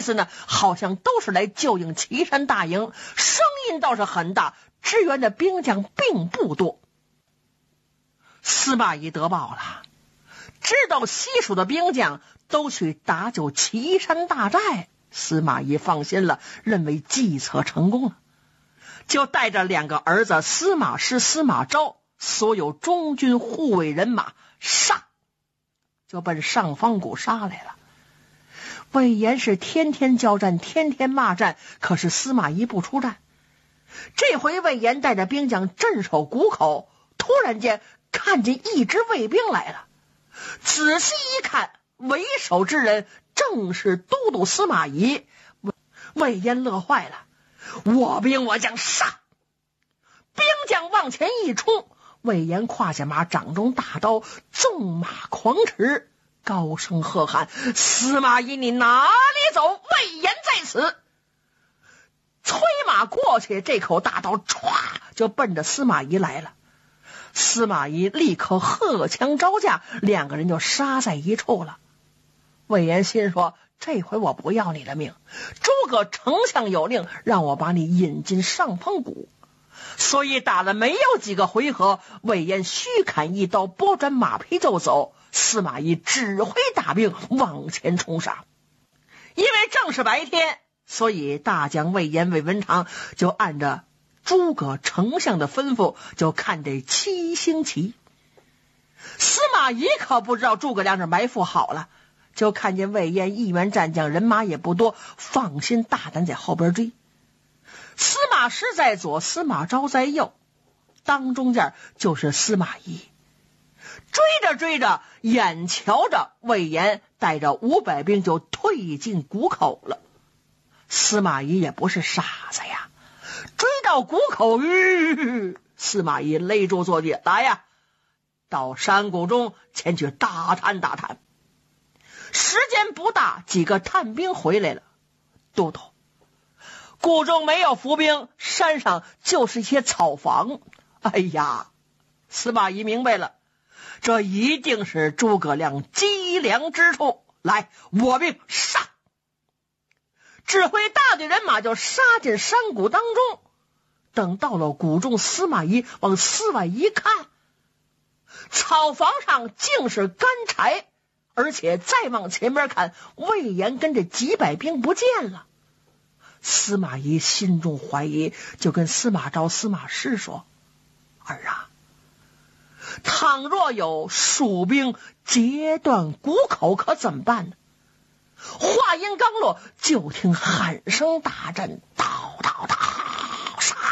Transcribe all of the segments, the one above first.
子呢，好像都是来救应岐山大营，声音倒是很大，支援的兵将并不多。司马懿得报了，知道西蜀的兵将都去打救岐山大寨，司马懿放心了，认为计策成功了，就带着2个儿子司马师、司马昭，所有中军护卫人马就奔上方谷杀来了。魏延是天天交战，天天骂战，可是司马懿不出战。这回魏延带着兵将镇守谷口，突然间看见一支卫兵来了，仔细一看，为首之人正是都督司马懿。魏延乐坏了，我兵我将杀！兵将往前一冲，魏延胯下马，掌中大刀，纵马狂驰，高声喝喊：司马懿，你哪里走？魏延在此！催马过去，这口大刀歘就奔着司马懿来了。司马懿立刻荷枪招架，2个人就杀在一处了。魏延心说，这回我不要你的命，诸葛丞相有令让我把你引进上方谷，所以打了没有几个回合，魏延虚砍一刀，拨转马匹就走。司马懿指挥大兵往前冲杀。因为正是白天，所以大将魏延、魏文长就按着诸葛丞相的吩咐，就看这7星旗。司马懿可不知道诸葛亮这埋伏好了，就看见魏延一员战将，人马也不多，放心大胆在后边追。司马师在左，司马昭在右，当中间就是司马懿。追着追着，眼瞧着魏延带着500兵就退进谷口了。司马懿也不是傻子呀，追到谷口，司马懿勒住坐骑，来呀，到山谷中前去打探打探。时间不大，几个探兵回来了。都督，谷中没有伏兵，山上就是一些草房。哎呀，司马懿明白了，这一定是诸葛亮机良之处。来，我兵杀！指挥大队人马就杀进山谷当中。等到了谷中，司马懿往寺外一看，草房上竟是干柴，而且再往前面看，魏延跟着几百兵不见了。司马懿心中怀疑，就跟司马昭、司马师说：儿啊，倘若有蜀兵截断谷口，可怎么办呢？话音刚落，就听喊声大震，叨叨叨，杀！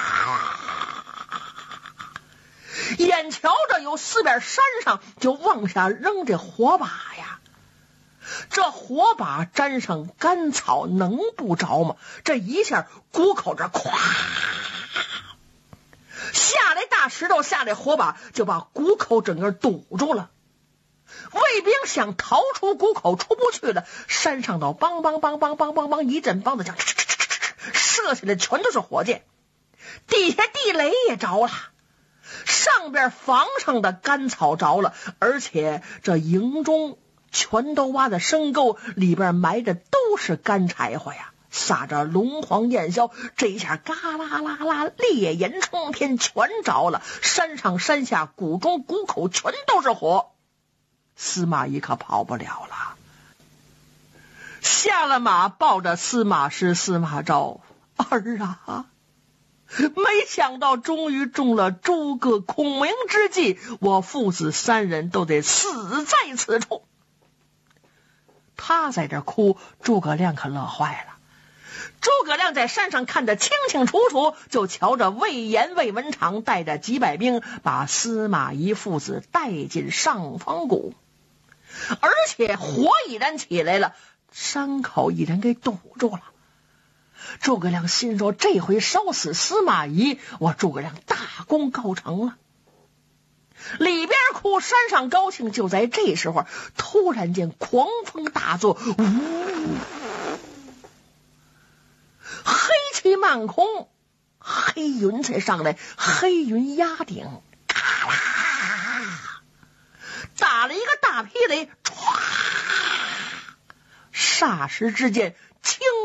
眼瞧着有4边山上就往下扔这火把呀，这火把沾上干草能不着吗？这一下谷口这咵下来大石头，下来火把，就把谷口整个堵住了。卫兵想逃出谷口，出不去了。山上头梆梆梆梆梆梆梆一阵梆子响，射下来全都是火箭，底下地雷也着了，上边房上的干草着了，而且这营中全都挖的深沟，里边埋着都是干柴火呀，撒着龙黄焰硝，这一下嘎啦啦啦，烈焰冲天，全着了。山上山下谷中谷口全都是火。司马懿可跑不了了，下了马，抱着司马师、司马昭：儿啊，没想到终于中了诸葛孔明之计，我父子3人都得死在此处。他在这哭，诸葛亮可乐坏了。诸葛亮在山上看得清清楚楚，就瞧着魏延、魏文长带着几百兵把司马懿父子带进上方谷，而且火已然起来了，山口已然给堵住了。诸葛亮心说，这回烧死司马懿，我诸葛亮大功告成了。里边哭，山上高兴。就在这时候，突然间狂风大作，黑气漫空，黑云才上来，黑云压顶，咔啦打了一个大霹雷，唰，霎时之间青